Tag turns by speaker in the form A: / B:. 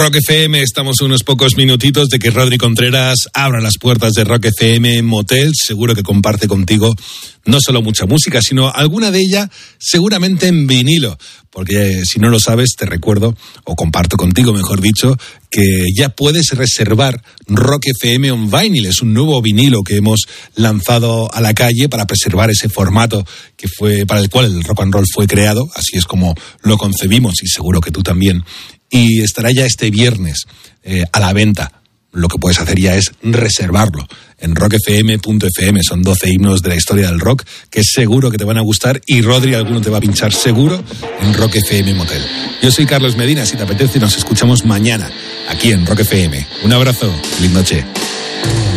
A: Rock FM, estamos unos pocos minutitos de que Rodri Contreras abra las puertas de Rock FM Motel. Seguro que comparte contigo no solo mucha música, sino alguna de ella seguramente en vinilo. Porque si no lo sabes, te recuerdo, o comparto contigo, mejor dicho, que ya puedes reservar Rock FM on Vinyl. Es un nuevo vinilo que hemos lanzado a la calle para preservar ese formato que fue para el cual el rock and roll fue creado. Así es como lo concebimos y seguro que tú también. Y estará ya este viernes a la venta. Lo que puedes hacer ya es reservarlo en rockfm.fm. Son 12 himnos de la historia del rock que seguro que te van a gustar y Rodri alguno te va a pinchar seguro en Rock FM Motel. Yo soy Carlos Medina, si te apetece nos escuchamos mañana aquí en Rock FM. Un abrazo, feliz noche.